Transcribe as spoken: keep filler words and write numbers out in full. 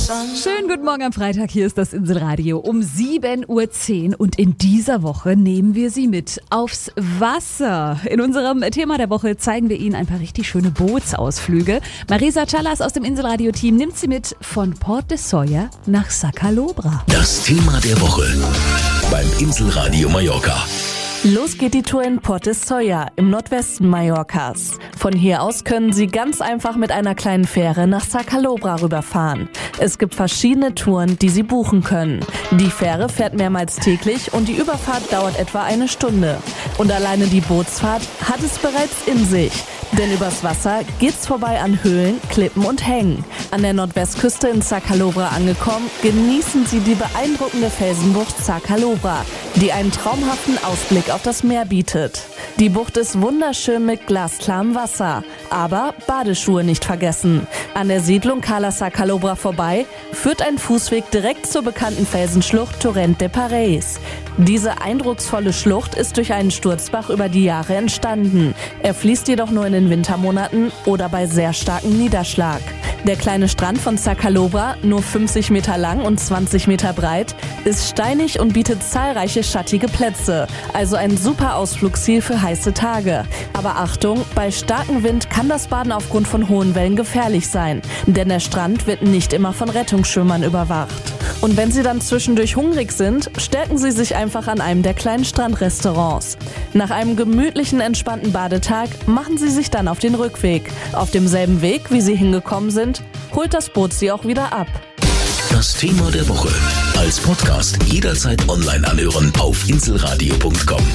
Schönen guten Morgen am Freitag, hier ist das Inselradio um sieben Uhr zehn und in dieser Woche nehmen wir Sie mit aufs Wasser. In unserem Thema der Woche zeigen wir Ihnen ein paar richtig schöne Bootsausflüge. Marisa Callas aus dem Inselradio-Team nimmt Sie mit von Port de Soya nach Sacalobra. Das Thema der Woche beim Inselradio Mallorca. Los geht die Tour in Port de Soya im Nordwesten Mallorcas. Von hier aus können Sie ganz einfach mit einer kleinen Fähre nach Sacalobra rüberfahren. Es gibt verschiedene Touren, die Sie buchen können. Die Fähre fährt mehrmals täglich und die Überfahrt dauert etwa eine Stunde. Und alleine die Bootsfahrt hat es bereits in sich. Denn übers Wasser geht's vorbei an Höhlen, Klippen und Hängen. An der Nordwestküste in Sacalobra angekommen, genießen Sie die beeindruckende Felsenbucht Sacalobra, die einen traumhaften Ausblick auf das Meer bietet. Die Bucht ist wunderschön mit glasklarem Wasser, aber Badeschuhe nicht vergessen. An der Siedlung Cala Sacalobra vorbei führt ein Fußweg direkt zur bekannten Felsenschlucht Torrent de Pareis. Diese eindrucksvolle Schlucht ist durch einen Sturzbach über die Jahre entstanden. Er fließt jedoch nur in den Wintermonaten oder bei sehr starkem Niederschlag. Der kleine Strand von Sacalobra, nur fünfzig Meter lang und zwanzig Meter breit, ist steinig und bietet zahlreiche schattige Plätze. Also ein super Ausflugsziel für heiße Tage. Aber Achtung, bei starkem Wind kann das Baden aufgrund von hohen Wellen gefährlich sein. Denn der Strand wird nicht immer von Rettungsschwimmern überwacht. Und wenn Sie dann zwischendurch hungrig sind, stärken Sie sich einfach an einem der kleinen Strandrestaurants. Nach einem gemütlichen, entspannten Badetag machen Sie sich dann auf den Rückweg. Auf demselben Weg, wie Sie hingekommen sind, holt das Boot Sie auch wieder ab. Das Thema der Woche als Podcast jederzeit online anhören auf inselradio punkt com.